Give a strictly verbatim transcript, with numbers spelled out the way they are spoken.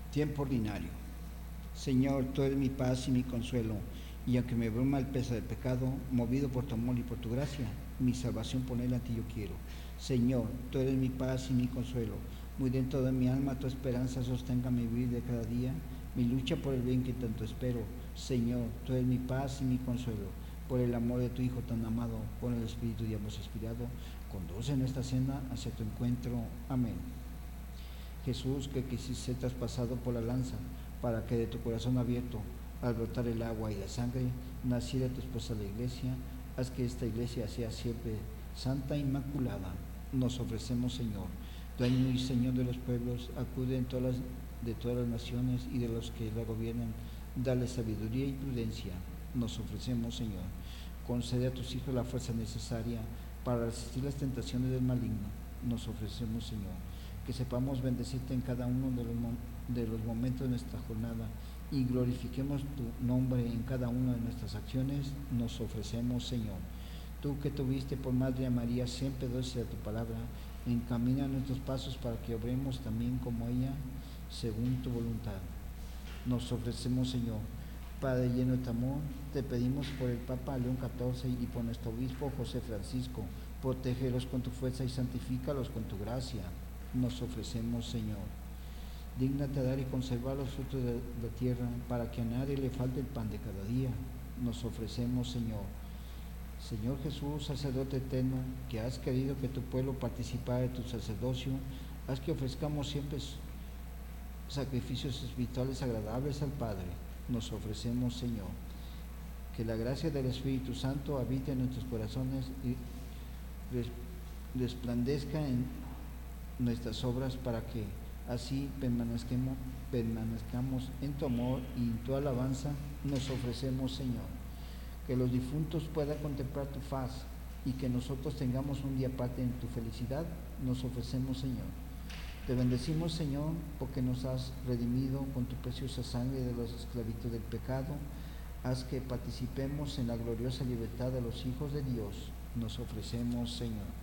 Tiempo ordinario. Señor, tú eres mi paz y mi consuelo, y aunque me abruma el peso del pecado, movido por tu amor y por tu gracia, mi salvación ponerla a ti yo quiero. Señor, tú eres mi paz y mi consuelo, muy dentro de mi alma tu esperanza sostenga mi vida de cada día, mi lucha por el bien que tanto espero. Señor, tú eres mi paz y mi consuelo, por el amor de tu Hijo tan amado, por el Espíritu de ambos inspirado, conduce nuestra cena hacia tu encuentro. Amén. Jesús, que quisiste ser traspasado por la lanza, para que de tu corazón abierto, al brotar el agua y la sangre, naciera tu esposa la iglesia, haz que esta iglesia sea siempre santa e inmaculada. Nos ofrecemos, Señor, dueño y Señor de los pueblos, acude en todas las, de todas las naciones y de los que la gobiernan, dale sabiduría y prudencia. Nos ofrecemos, Señor, concede a tus hijos la fuerza necesaria para resistir las tentaciones del maligno. Nos ofrecemos, Señor, que sepamos bendecirte en cada uno de los, de los momentos de nuestra jornada y glorifiquemos tu nombre en cada una de nuestras acciones. Nos ofrecemos, Señor. Tú que tuviste por Madre a María, siempre dulce a tu palabra, encamina nuestros pasos para que obremos también como ella, según tu voluntad. Nos ofrecemos, Señor. Padre lleno de tu amor, te pedimos por el Papa León catorce y por nuestro obispo José Francisco, protégelos con tu fuerza y santifícalos con tu gracia. Nos ofrecemos, Señor. Dígnate a dar y conservar los frutos de la tierra, para que a nadie le falte el pan de cada día. Nos ofrecemos, Señor. Señor Jesús, sacerdote eterno, que has querido que tu pueblo participara de tu sacerdocio, haz que ofrezcamos siempre sacrificios espirituales agradables al Padre. Nos ofrecemos, Señor. Que la gracia del Espíritu Santo habite en nuestros corazones y resplandezca en nuestras obras, para que así permanezcamos, permanezcamos en tu amor y en tu alabanza. Nos ofrecemos, Señor. Que los difuntos puedan contemplar tu faz y que nosotros tengamos un día aparte en tu felicidad. Nos ofrecemos, Señor. Te bendecimos, Señor, porque nos has redimido con tu preciosa sangre de la esclavitud del pecado. Haz que participemos en la gloriosa libertad de los hijos de Dios. Nos ofrecemos, Señor.